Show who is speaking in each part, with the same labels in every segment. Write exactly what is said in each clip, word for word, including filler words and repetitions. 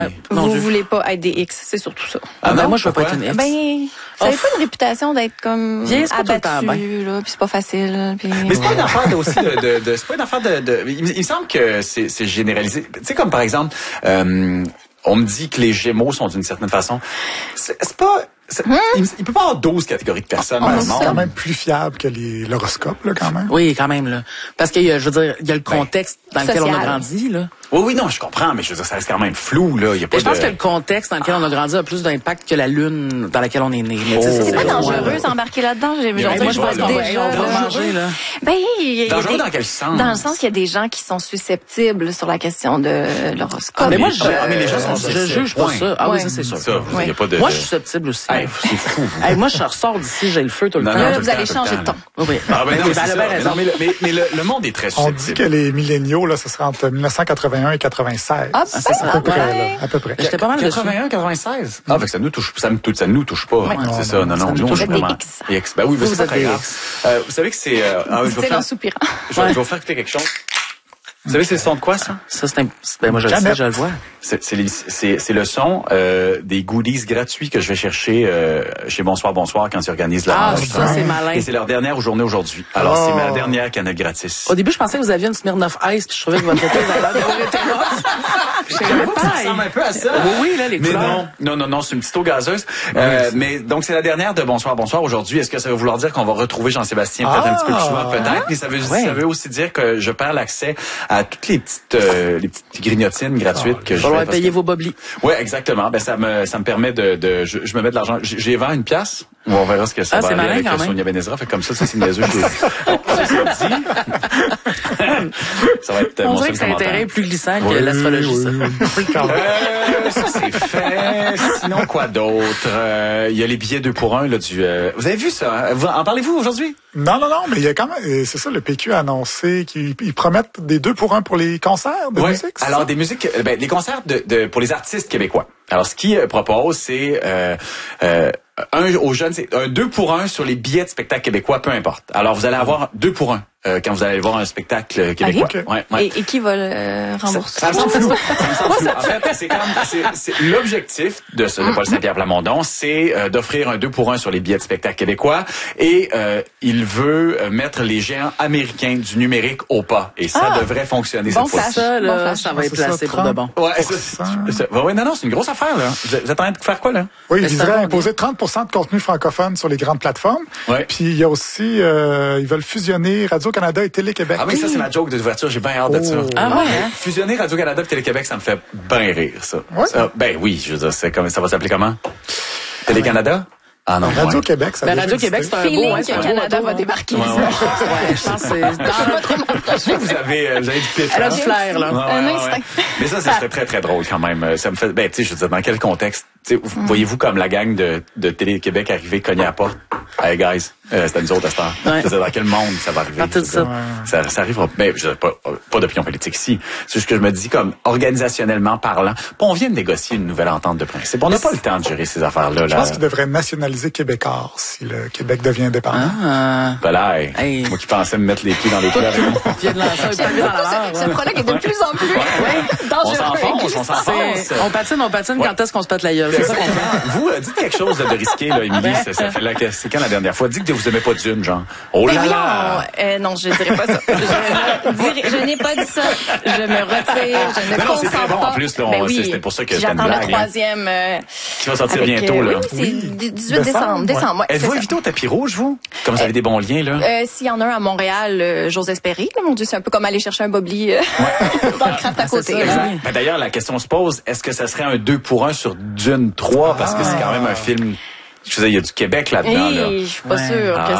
Speaker 1: Non,
Speaker 2: vous
Speaker 1: je...
Speaker 2: voulez pas être des X, c'est surtout ça.
Speaker 1: Ah,
Speaker 3: Ah
Speaker 1: non,
Speaker 3: ben moi, je veux pas
Speaker 1: pourquoi?
Speaker 3: être une X.
Speaker 2: Ben, vous avez pas une réputation d'être comme
Speaker 3: Bien, c'est pas tout le temps,
Speaker 2: abattu, là, puis c'est pas facile. Puis...
Speaker 1: Mais c'est pas une affaire de, aussi de, de, de c'est pas une affaire de, de il, me- il me semble que c'est, c'est généralisé. Tu sais, comme par exemple, euh, on me dit que les Gémeaux sont d'une certaine façon. C'est, c'est pas, c'est,
Speaker 2: Hum?
Speaker 1: il, il peut pas y avoir douze catégories de personnes
Speaker 4: Ah,
Speaker 1: dans le
Speaker 4: c'est
Speaker 1: monde.
Speaker 4: quand même plus fiable que les, l'horoscope, là, quand même.
Speaker 3: Oui, quand même, là. Parce qu'il y a, je veux dire, il y a le contexte dans lequel on a
Speaker 2: Social.
Speaker 3: grandi, là.
Speaker 1: Oui, oui, non, je comprends, mais je veux dire, ça reste quand même flou, là. Il y a pas
Speaker 3: Mais je pense
Speaker 1: de...
Speaker 3: que le contexte dans lequel on a grandi a plus d'impact que la lune dans laquelle on est né. Mais tu sais,
Speaker 1: Oh.
Speaker 3: ça,
Speaker 2: C'est pas
Speaker 3: ouais.
Speaker 2: dangereux d'embarquer là-dedans. J'ai
Speaker 1: Mais
Speaker 2: aujourd'hui,
Speaker 1: moi,
Speaker 2: je
Speaker 1: je
Speaker 2: vois
Speaker 1: pense qu'on va-
Speaker 2: déjà.
Speaker 3: on va
Speaker 2: là.
Speaker 3: manger, là.
Speaker 2: Ben, il y a- il y a
Speaker 1: Dangereux
Speaker 2: des-
Speaker 1: dans quel sens?
Speaker 2: Dans le sens qu'il y a des gens qui sont susceptibles sur la question de l'horoscope.
Speaker 1: Ah,
Speaker 3: Mais moi,
Speaker 1: les-
Speaker 3: je,
Speaker 1: ah, mais les gens sont
Speaker 3: je
Speaker 1: susceptibles.
Speaker 3: juge pas
Speaker 1: Point.
Speaker 3: ça. Ah oui,
Speaker 2: Ouais.
Speaker 3: ça, c'est sûr.
Speaker 1: Ça, vous, il
Speaker 2: Ouais.
Speaker 1: y a pas de...
Speaker 3: Moi, je
Speaker 1: de-
Speaker 3: suis susceptible aussi.
Speaker 1: Hey, c'est fou, vous.
Speaker 3: Hey, moi, je ressors d'ici, j'ai le feu tout le
Speaker 1: Non,
Speaker 3: temps.
Speaker 1: non,
Speaker 2: Là,
Speaker 1: tout
Speaker 2: vous
Speaker 1: le
Speaker 2: allez
Speaker 1: temps, tout le
Speaker 2: changer de
Speaker 1: temps.
Speaker 2: ton.
Speaker 3: Oui, oui.
Speaker 1: Ah, ben non,
Speaker 3: Oui,
Speaker 1: mais
Speaker 3: ben,
Speaker 1: c'est
Speaker 3: elle a
Speaker 1: ça.
Speaker 3: bien
Speaker 1: Mais
Speaker 3: raison.
Speaker 1: non, mais le, mais, mais le, le monde est très
Speaker 4: On
Speaker 1: susceptible.
Speaker 4: dit que les milléniaux, là, ce serait entre dix-neuf cent quatre-vingt-un et quatre-vingt-seize.
Speaker 2: Ah,
Speaker 3: c'est ça.
Speaker 4: à peu près,
Speaker 2: ouais.
Speaker 4: là, à peu près.
Speaker 3: J'étais pas mal dessus.
Speaker 1: quatre-vingt-un, quatre-vingt-sc'est. Ah, fait que ça nous touche, ça me touche, ça nous touche pas.
Speaker 2: Ouais.
Speaker 1: C'est ça, non, non,
Speaker 3: Ça nous
Speaker 1: nous, on
Speaker 3: touche
Speaker 1: est
Speaker 2: des
Speaker 1: vraiment.
Speaker 2: X.
Speaker 1: Des X. Ben oui,
Speaker 3: Vous,
Speaker 1: c'est
Speaker 3: vous
Speaker 1: pas
Speaker 3: êtes
Speaker 1: très
Speaker 3: des
Speaker 1: grave.
Speaker 3: X.
Speaker 1: Euh, vous savez que c'est, euh, ah, je vais
Speaker 2: Dit-il
Speaker 1: faire,
Speaker 2: en soupirant.
Speaker 1: je vais, je vais vous faire écouter quelque chose. Vous savez, c'est le son de quoi, ça?
Speaker 3: Ça, c'est un, ben, moi, je le sais,
Speaker 4: Canette.
Speaker 3: je le vois.
Speaker 1: C'est, c'est, les- c'est, c'est le son, euh, des goodies gratuits que je vais chercher, euh, chez Bonsoir, Bonsoir quand ils organisent leur
Speaker 3: Ah,
Speaker 1: enregistrement.
Speaker 3: ça, c'est malin.
Speaker 1: Et c'est leur dernière journée aujourd'hui. Alors,
Speaker 4: Oh.
Speaker 1: c'est ma dernière canette gratis.
Speaker 3: Au début, je pensais que vous aviez une Smirnoff Ice, puis je trouvais que votre photo avait l'air d'avoir été rough. Je savais pas.
Speaker 1: Ça ressemble un peu à ça.
Speaker 3: Oui, oui, là, les
Speaker 1: Mais
Speaker 3: couleurs.
Speaker 1: non, non, non, non, c'est une petite eau gazeuse. Euh, mais donc, c'est la dernière de Bonsoir, Bonsoir aujourd'hui. Est-ce que ça veut vouloir dire qu'on va retrouver Jean-Sébastien peut-être un petit peu plus souvent? Peut-être. Mais ça veut,
Speaker 3: Ouais.
Speaker 1: ça veut aussi dire que je perds l'accès à toutes les petites, euh, les petites grignotines gratuites que
Speaker 3: Il
Speaker 1: je
Speaker 3: va falloir
Speaker 1: fais. parce
Speaker 3: payer
Speaker 1: que-
Speaker 3: vos boblis.
Speaker 1: Ouais, exactement. Ben, ça me, ça me permet de, de je, je me mets de l'argent. J'ai j'ai vendu une pièce. On verra ce que ça
Speaker 3: Ah,
Speaker 1: va
Speaker 3: c'est
Speaker 1: aller
Speaker 3: malin
Speaker 1: avec
Speaker 3: quand
Speaker 1: euh,
Speaker 3: même.
Speaker 1: Sonia Benezra. Fait comme ça, ça c'est niaiseux. Je- Bon, ça, c'est dit. Ça va être euh,
Speaker 3: On
Speaker 1: mon
Speaker 3: dirait
Speaker 1: seul
Speaker 3: que c'est un
Speaker 1: commentaire.
Speaker 3: terrain plus glissant que
Speaker 4: Oui,
Speaker 3: l'astrologie,
Speaker 4: oui,
Speaker 3: ça.
Speaker 4: oui, oui, quand même.
Speaker 1: Euh, ça c'est fait. Sinon quoi d'autre? Euh, Il y a les billets deux pour un là du. euh, Vous avez vu ça? Hein? Vous, en parlez-vous aujourd'hui?
Speaker 4: Non, non, non, mais il y a quand même, euh, c'est ça, le P Q a annoncé qu'ils ils promettent des deux pour un pour les concerts de
Speaker 1: Ouais.
Speaker 4: musique. c'est
Speaker 1: Alors
Speaker 4: ça?
Speaker 1: des musiques, euh, ben, les concerts de, de pour les artistes québécois. Alors ce qu'ils euh, proposent, c'est euh, euh, un aux jeunes, c'est un deux pour un sur les billets de spectacle québécois, peu importe. Alors vous allez avoir deux pour un euh, quand vous allez voir un spectacle québécois.
Speaker 4: Ok.
Speaker 1: Ouais, ouais.
Speaker 2: Et, et qui va le rembourser?
Speaker 1: Ça me semble flou. Ça me semble flou. En fait, c'est comme c'est, c'est l'objectif de ce de Paul Saint-Pierre Plamondon, c'est euh, d'offrir un deux pour un sur les billets de spectacle québécois et euh, il veut euh, mettre les géants américains du numérique au pas et ça
Speaker 2: Ah.
Speaker 1: devrait fonctionner
Speaker 2: Bon
Speaker 1: cette fois-ci.
Speaker 2: flash.
Speaker 3: Ça,
Speaker 2: Bon
Speaker 3: là,
Speaker 2: flash.
Speaker 3: ça va
Speaker 4: Ah,
Speaker 3: être
Speaker 4: c'est ça,
Speaker 3: placé pour de bon.
Speaker 1: Ouais,
Speaker 4: pour
Speaker 1: ça,
Speaker 4: cent.
Speaker 1: c'est- ouais, ouais, non, non, c'est une grosse affaire là. Vous êtes vous êtes en train de faire quoi là?
Speaker 4: Oui,
Speaker 3: Mais
Speaker 4: ils
Speaker 3: ça
Speaker 4: voudraient
Speaker 3: va
Speaker 4: imposer trente pour cent de contenu francophone sur les grandes plateformes.
Speaker 1: Ouais.
Speaker 4: Puis il y a aussi, euh, ils veulent fusionner Radio-Canada et Télé-Québec.
Speaker 1: Ah oui, ça c'est ma joke d'ouverture, j'ai bien hâte de ça.
Speaker 4: Oh.
Speaker 3: Ah ouais, hein?
Speaker 1: Fusionner Radio-Canada et Télé-Québec, ça me fait bien rire ça.
Speaker 4: Ouais.
Speaker 1: Ça, ben oui, je veux dire, c'est comme ça va s'appeler comment? Télé-Canada? Ah non. ouais.
Speaker 4: Radio-Québec, ça a
Speaker 3: Ben,
Speaker 4: déjà
Speaker 3: Radio-Québec,
Speaker 4: existé.
Speaker 3: c'est un beau,
Speaker 2: Feeling
Speaker 3: hein,
Speaker 2: que
Speaker 3: c'est un beau
Speaker 2: Canada
Speaker 3: retour,
Speaker 2: va
Speaker 3: hein.
Speaker 2: débarquer.
Speaker 1: Ouais, ouais.
Speaker 3: Ouais, je pense que c'est dans
Speaker 1: Vous avez, euh, vous avez du pitch.
Speaker 3: Elle a
Speaker 1: hein?
Speaker 3: du flair, là.
Speaker 1: Ouais, ouais,
Speaker 2: Un
Speaker 1: ouais,
Speaker 2: instinct.
Speaker 1: ouais. Mais ça, ça serait très, très drôle quand même. Ça me fait, ben, tu sais, je veux dire, dans quel contexte, tu sais,
Speaker 2: Mm.
Speaker 1: voyez-vous comme la gang de, de Télé-Québec arriver, cogner à la porte? Hey, guys, euh, c'est à nous autres à cette heure.
Speaker 3: Ouais.
Speaker 1: Je veux dire, dans quel monde ça va arriver?
Speaker 3: Partir de
Speaker 1: Je veux dire, ça. Ça arrivera, ben, je veux dire, pas, pas d'opinion politique ici. C'est juste que je me dis, comme, organisationnellement parlant, bon, on vient de négocier une nouvelle entente de principe. On n'a pas le temps de gérer ces affaires-là,
Speaker 4: Je
Speaker 1: là.
Speaker 4: pense qu'ils devraient nationaliser Québécois si le Québec devient indépendant.
Speaker 3: Ah.
Speaker 1: Voilà, hey.
Speaker 3: Hey.
Speaker 1: Moi qui pensais me mettre les pieds dans les plats avec moi.
Speaker 3: Viens de lancer un pavé dans la
Speaker 2: Ce, ce
Speaker 3: mer.
Speaker 2: prologue est de plus en plus
Speaker 1: On
Speaker 2: dangereux.
Speaker 1: s'enfonce, on s'enfonce.
Speaker 3: On patine, on patine,
Speaker 1: Ouais.
Speaker 3: quand est-ce qu'on se pète la gueule? C'est ça qu'on fait.
Speaker 1: Exactement. Vous, euh, dites quelque chose de risqué, là, Émilie. Ça, ça fait là, que- c'est quand la dernière fois? Dites que vous aimez pas Dune, genre. Oh
Speaker 2: Mais
Speaker 1: là
Speaker 2: voyons,
Speaker 1: là!
Speaker 2: euh, non, je dirais pas ça. Je, ne dirais- je n'ai pas dit ça. Je me retire. Je ne
Speaker 1: Non, non, c'est
Speaker 2: consens
Speaker 1: très bon,
Speaker 2: pas.
Speaker 1: en plus, là, on-
Speaker 2: Ben oui.
Speaker 1: c'est- c'était pour ça que
Speaker 2: Puis
Speaker 1: c'était une
Speaker 2: j'attends
Speaker 1: blague,
Speaker 2: le
Speaker 1: hein.
Speaker 2: troisième. Euh,
Speaker 1: Qui va sortir
Speaker 2: avec,
Speaker 1: bientôt,
Speaker 2: euh,
Speaker 1: là.
Speaker 2: Oui, c'est
Speaker 4: Oui.
Speaker 2: dix-huit décembre.
Speaker 4: Décembre,
Speaker 2: Décembre, ouais.
Speaker 1: Êtes-vous
Speaker 2: c'est
Speaker 1: invité au tapis rouge, vous? Comme vous avez des bons liens, là?
Speaker 2: ça. Euh, S'il y en a un à Montréal, euh, j'ose espérer. Là, mon Dieu, c'est un peu comme aller chercher un bobli euh, dans le craft à côté.
Speaker 3: ça,
Speaker 2: là.
Speaker 3: là.
Speaker 1: Ben, d'ailleurs, la question se pose, est-ce que ça serait un deux pour un sur Dune trois? Parce que c'est quand même un film... Je veux dire, il y a du Québec là-dedans, là.
Speaker 2: Et je suis pas
Speaker 3: Ouais.
Speaker 2: sûre que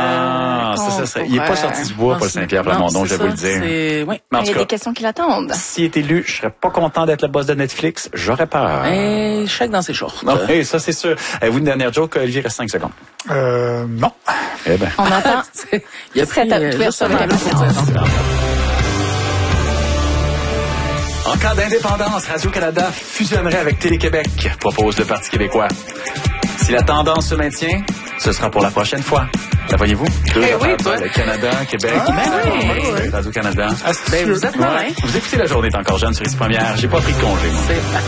Speaker 1: Ah,
Speaker 2: ça...
Speaker 1: ça, ça serait... Il est pas sorti du bois, Paul Saint-Pierre Plamondon, je vais vous le dire.
Speaker 3: C'est, oui.
Speaker 1: Mais en
Speaker 2: Il y
Speaker 1: tout
Speaker 2: a des
Speaker 1: cas,
Speaker 2: questions qui l'attendent.
Speaker 1: s'il est élu, je serais pas content d'être le boss de Netflix. J'aurais peur.
Speaker 3: Et chèque dans ses shorts.
Speaker 1: Non, hey, ça, c'est sûr. Avez-vous une dernière joke? Olivier, reste cinq secondes.
Speaker 4: Euh, non.
Speaker 1: Eh ben.
Speaker 2: On attend.
Speaker 3: Il y a
Speaker 2: Prête
Speaker 3: pris,
Speaker 2: à
Speaker 3: euh,
Speaker 2: tout faire
Speaker 3: juste
Speaker 2: sur
Speaker 3: avant
Speaker 2: la
Speaker 3: là pour dire ça.
Speaker 1: En cas d'indépendance, Radio-Canada fusionnerait avec Télé-Québec, propose le Parti québécois. Si la tendance se maintient, ce sera pour la prochaine fois. La voyez-vous? Deux
Speaker 3: Eh
Speaker 1: affaires,
Speaker 3: oui, toi.
Speaker 1: le Canada, Québec,
Speaker 3: Ben oui.
Speaker 1: Radio-Canada.
Speaker 3: Ben, vous êtes malin.
Speaker 1: Vous écoutez La Journée est encore jeune sur Ici Première. J'ai pas pris de congé, moi.
Speaker 3: C'est